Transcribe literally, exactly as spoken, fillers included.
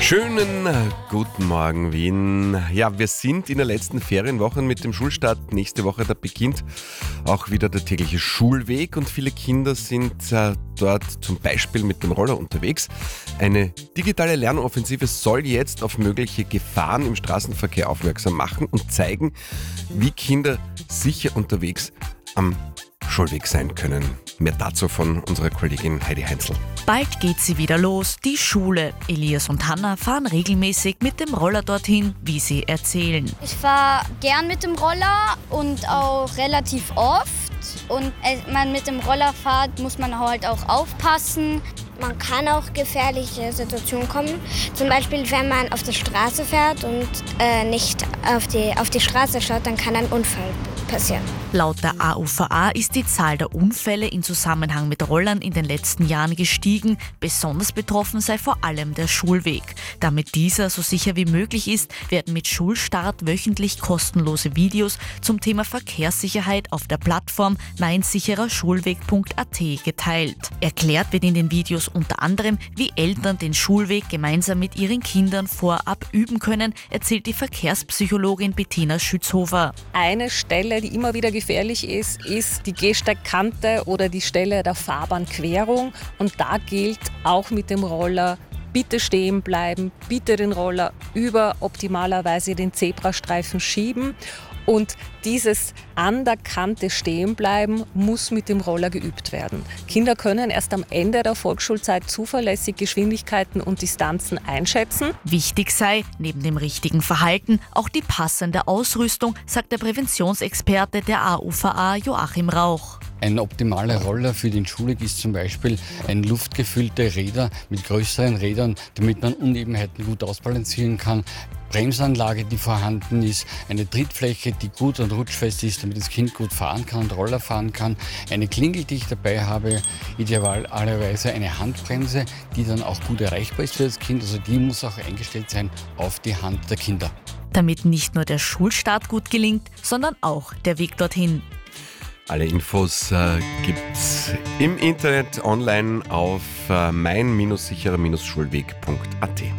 Schönen guten Morgen, Wien. Ja, wir sind in der letzten Ferienwoche mit dem Schulstart. Nächste Woche, da beginnt auch wieder der tägliche Schulweg und viele Kinder sind äh, dort zum Beispiel mit dem Roller unterwegs. Eine digitale Lernoffensive soll jetzt auf mögliche Gefahren im Straßenverkehr aufmerksam machen und zeigen, wie Kinder sicher unterwegs am Schulweg sein können. Mehr dazu von unserer Kollegin Heidi Heinzel. Bald geht sie wieder los, die Schule. Elias und Hanna fahren regelmäßig mit dem Roller dorthin, wie sie erzählen. Ich fahre gern mit dem Roller und auch relativ oft. Und wenn man mit dem Roller fährt, muss man halt auch aufpassen. Man kann auch gefährliche Situationen kommen. Zum Beispiel, wenn man auf der Straße fährt und äh, nicht auf die, auf die Straße schaut, dann kann ein Unfall passieren. Laut der A U V A ist die Zahl der Unfälle in Zusammenhang mit Rollern in den letzten Jahren gestiegen. Besonders betroffen sei vor allem der Schulweg. Damit dieser so sicher wie möglich ist, werden mit Schulstart wöchentlich kostenlose Videos zum Thema Verkehrssicherheit auf der Plattform mein sicherer schulweg punkt a t geteilt. Erklärt wird in den Videos unter anderem, wie Eltern den Schulweg gemeinsam mit ihren Kindern vorab üben können, erzählt die Verkehrspsychologin Bettina Schützhofer. Eine Stelle, die immer wieder gefährlich ist, ist die Gehsteigkante oder die Stelle der Fahrbahnquerung. Und da gilt auch mit dem Roller, bitte stehen bleiben, bitte den Roller über optimalerweise den Zebrastreifen schieben. Und dieses an der Kante stehen bleiben muss mit dem Roller geübt werden. Kinder können erst am Ende der Volksschulzeit zuverlässig Geschwindigkeiten und Distanzen einschätzen. Wichtig sei, neben dem richtigen Verhalten, auch die passende Ausrüstung, sagt der Präventionsexperte der A U V A Joachim Rauch. Ein optimaler Roller für den Schulweg ist zum Beispiel ein luftgefüllte Räder mit größeren Rädern, damit man Unebenheiten gut ausbalancieren kann. Bremsanlage, die vorhanden ist, eine Trittfläche, die gut und rutschfest ist, damit das Kind gut fahren kann und Roller fahren kann, eine Klingel, die ich dabei habe, idealerweise eine Handbremse, die dann auch gut erreichbar ist für das Kind, also die muss auch eingestellt sein auf die Hand der Kinder. Damit nicht nur der Schulstart gut gelingt, sondern auch der Weg dorthin. Alle Infos äh, gibt's im Internet online auf äh, mein sicherer schulweg punkt a t.